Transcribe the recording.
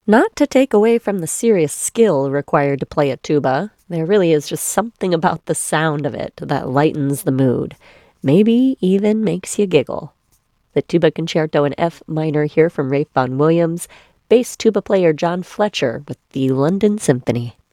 Not to take away from the serious skill required to play a tuba, there really is just something about the sound of it that lightens the mood, maybe even makes you giggle. The Tuba Concerto in F minor here from Ralph Vaughan Williams, bass tuba player John Fletcher with the London Symphony.